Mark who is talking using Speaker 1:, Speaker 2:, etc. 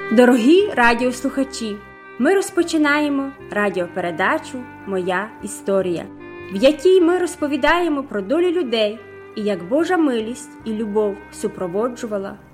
Speaker 1: Дорогі радіослухачі, ми розпочинаємо радіопередачу «Моя історія», в якій ми розповідаємо про долю людей і як Божа милість і любов супроводжувала